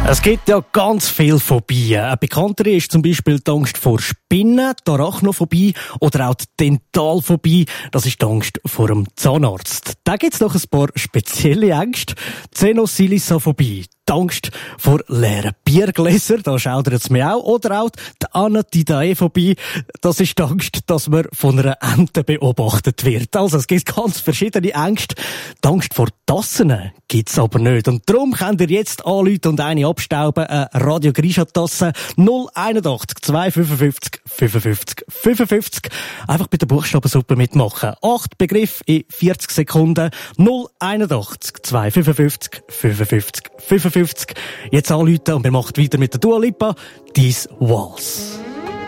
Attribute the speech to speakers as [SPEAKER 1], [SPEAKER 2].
[SPEAKER 1] Es gibt ja ganz viele Phobien. Eine bekanntere ist zum Beispiel die Angst vor Spinnen, die Arachnophobie oder auch die Dentalphobie. Das ist die Angst vor dem Zahnarzt. Da gibt's noch ein paar spezielle Ängste. Xenosillisophobie, die Angst vor leeren Biergläsern, da schaudert es mir auch. Oder auch die Anatidaephobie, das ist die Angst, dass man von einer Ente beobachtet wird. Also es gibt ganz verschiedene Ängste. Die Angst vor Tassen gibt's aber nicht. Und darum könnt ihr jetzt anrufen und eine abstauben. Eine Radio Grisha-Tasse 081 255 55 55. Einfach bei der Buchstabensuppe mitmachen. 8 Begriffe in 40 Sekunden. 081 255 55 55. Jetzt anrufen und wir machen weiter mit der Dua Lipa. Dies Waltz.